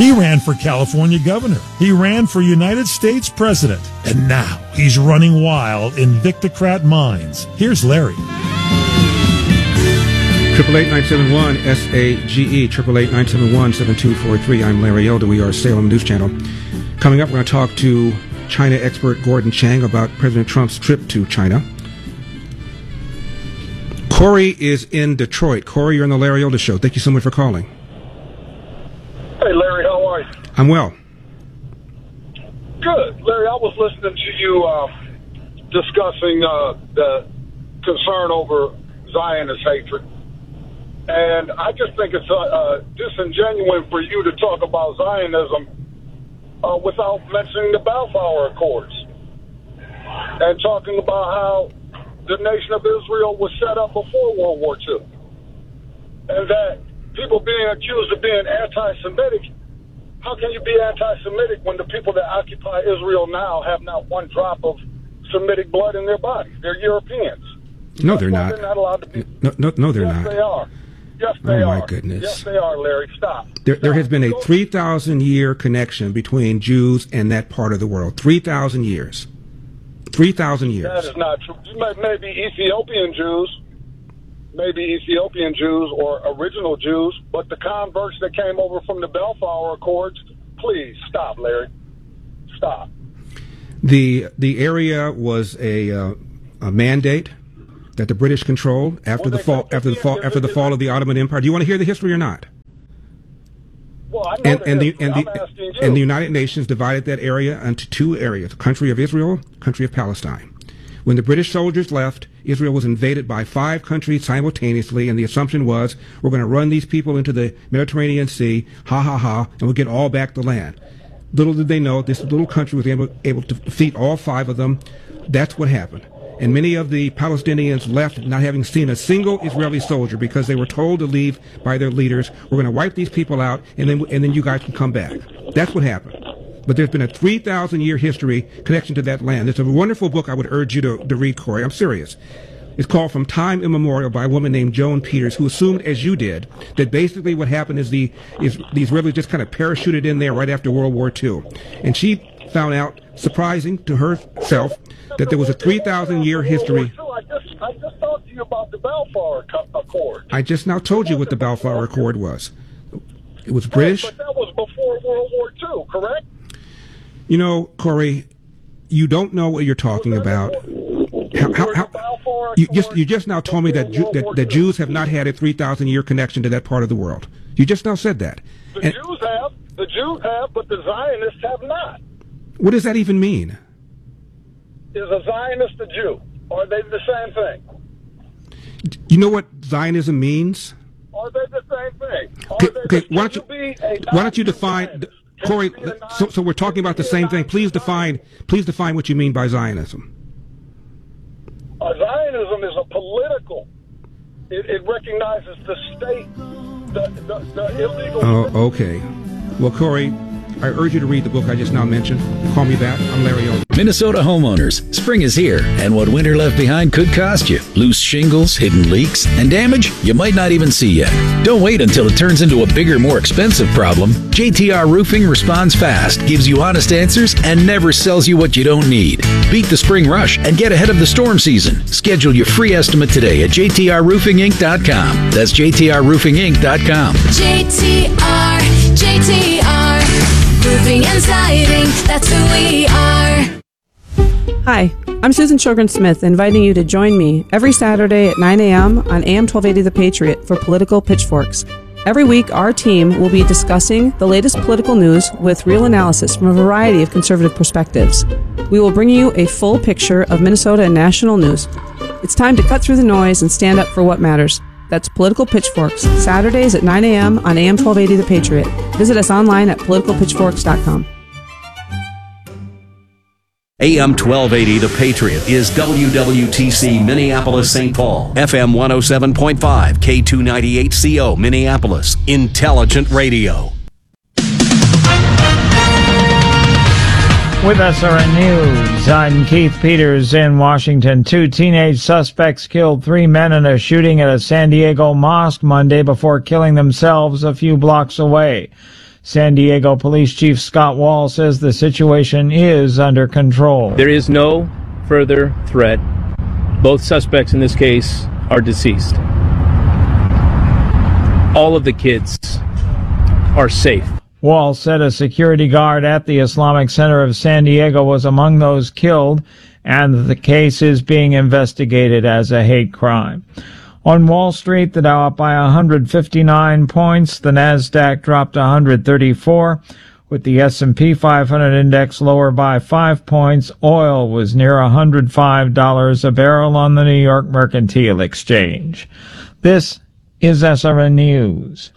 He ran for California governor. He ran for United States president. And now he's running wild in Victocrat minds. Here's Larry. 888-971-SAGE, 888-971-7243. I'm Larry Elder. We are Salem News Channel. Coming up, we're going to talk to China expert Gordon Chang about President Trump's trip to China. Corey is in Detroit. Corey, you're on the Larry Elder Show. Thank you so much for calling. Hey, Larry, how are you? I'm well. Good. Larry, I was listening to you discussing the concern over Zionist hatred. And I just think it's disingenuous for you to talk about Zionism without mentioning the Balfour Accords and talking about how the nation of Israel was set up before World War II. And that people being accused of being anti-Semitic, how can you be anti-Semitic when the people that occupy Israel now have not one drop of Semitic blood in their body? They're Europeans. No, they're not. They're not allowed to be. No, they're not. Yes, they are. Yes, they are. Oh, my goodness. Yes, they are, Larry. Stop. There has been a 3,000-year connection between Jews and that part of the world. 3,000 years. 3,000 years. That is not true. Maybe Ethiopian Jews or original Jews, but the converts that came over from the Balfour Accords, please stop, Larry. Stop. The area was a mandate that the British controlled after the fall of the Ottoman Empire. Do you want to hear the history or not? Well, I know and the United Nations divided that area into two areas: the country of Israel, country of Palestine. When the British soldiers left, Israel was invaded by 5 countries simultaneously, and the assumption was we're going to run these people into the Mediterranean Sea, and we'll get all back the land. Little did they know this little country was able to defeat all 5 of them. That's what happened. And many of the Palestinians left not having seen a single Israeli soldier because they were told to leave by their leaders. We're going to wipe these people out, and then you guys can come back. That's what happened. But there's been a 3,000-year history connection to that land. It's a wonderful book I would urge you to read, Corey. I'm serious. It's called From Time Immemorial by a woman named Joan Peters, who assumed, as you did, that basically what happened is the Israelis just kind of parachuted in there right after World War II. And she found out, surprising to herself, that there was a 3,000-year history. I just talked to you about the Balfour Accord. I just now told you what the Balfour Accord was. It was British. But that was before World War II, correct? You know, Corey, you don't know what you're talking about. You just now told me that Jews have not had a 3,000-year connection to that part of the world. You just now said that. The Jews have, but the Zionists have not. What does that even mean? Is a Zionist a Jew? Are they the same thing? You know what Zionism means? Are they the same thing? Okay, why don't you define, Corey? So we're talking about the same thing. Please define what you mean by Zionism. Zionism is a political. It recognizes the state, the illegal. Oh, okay. Well, Corey, I urge you to read the book I just now mentioned. Call me back. I'm Larry Elder. Minnesota homeowners, spring is here, and what winter left behind could cost you. Loose shingles, hidden leaks, and damage you might not even see yet. Don't wait until it turns into a bigger, more expensive problem. JTR Roofing responds fast, gives you honest answers, and never sells you what you don't need. Beat the spring rush and get ahead of the storm season. Schedule your free estimate today at jtrroofinginc.com. That's jtrroofinginc.com. JTR Roofing and Siding, that's who we are. Hi, I'm Susan Sjogren-Smith, inviting you to join me every Saturday at 9 a.m. on AM 1280 The Patriot for Political Pitchforks. Every week, our team will be discussing the latest political news with real analysis from a variety of conservative perspectives. We will bring you a full picture of Minnesota and national news. It's time to cut through the noise and stand up for what matters. That's Political Pitchforks, Saturdays at 9 a.m. on AM 1280 The Patriot. Visit us online at politicalpitchforks.com. AM 1280 The Patriot is WWTC Minneapolis St. Paul, FM 107.5, K298CO Minneapolis, Intelligent Radio. With SRN News, I'm Keith Peters in Washington. 2 teenage suspects killed 3 men in a shooting at a San Diego mosque Monday before killing themselves a few blocks away. San Diego Police Chief Scott Wall says the situation is under control. There is no further threat. Both suspects in this case are deceased. All of the kids are safe. Wall said a security guard at the Islamic Center of San Diego was among those killed, and the case is being investigated as a hate crime. On Wall Street, the Dow up by 159 points, the Nasdaq dropped 134, with the S&P 500 index lower by 5 points. Oil was near $105 a barrel on the New York Mercantile Exchange. This is SRN News.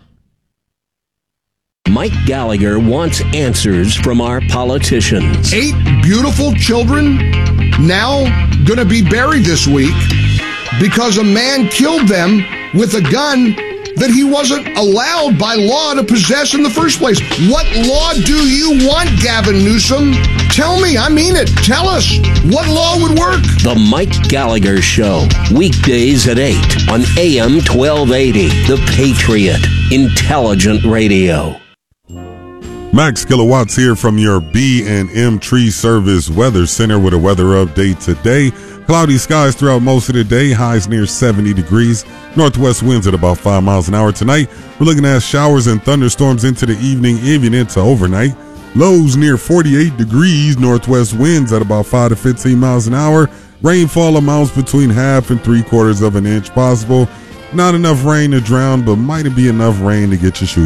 Mike Gallagher wants answers from our politicians. 8 beautiful children now going to be buried this week because a man killed them with a gun that he wasn't allowed by law to possess in the first place. What law do you want, Gavin Newsom? Tell me, I mean it. Tell us, what law would work? The Mike Gallagher Show, weekdays at 8 on AM 1280, The Patriot, Intelligent Radio. Max Kilowatts here from your B&M Tree Service Weather Center with a weather update today. Cloudy skies throughout most of the day, highs near 70 degrees. Northwest winds at about 5 miles an hour tonight. We're looking at showers and thunderstorms into the evening, even into overnight. Lows near 48 degrees. Northwest winds at about 5 to 15 miles an hour. Rainfall amounts between 1/2 and 3/4 of an inch possible. Not enough rain to drown, but might be enough rain to get your shoes